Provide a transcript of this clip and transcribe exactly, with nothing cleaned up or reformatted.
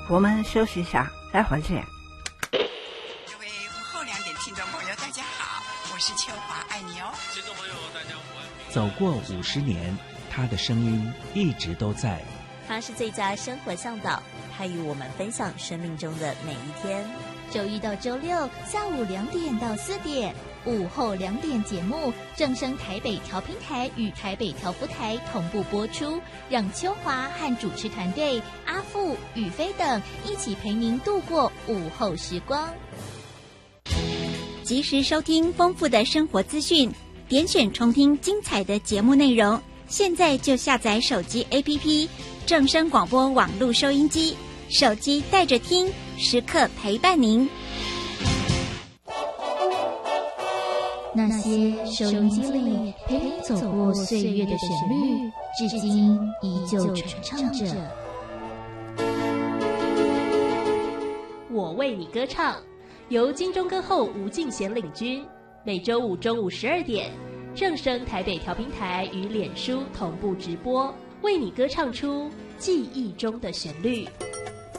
我们休息一下，待会儿见。 各位午后两点听众朋友，大家好，我是秋华，爱你哦。 听众朋友，大家午安。 走过五十年，他的声音一直都在。 他是最佳生活向导，他与我们分享生命中的每一天。 周一到周六下午两点到四点，午后两点节目正声台北调频台与台北调福台同步播出，让秋华和主持团队阿富、宇飞等一起陪您度过午后时光。 及时收听丰富的生活资讯，点选重听精彩的节目内容。现在就下载手机 A P P 正声广播网络收音机，手机带着听，时刻陪伴您。 那些收音机里陪你走过岁月的旋律，至今依旧传唱着。 我为你歌唱，由金钟歌后吴敬贤领军，每周五中午十二点，正声台北调频台与脸书同步直播，为你歌唱出记忆中的旋律。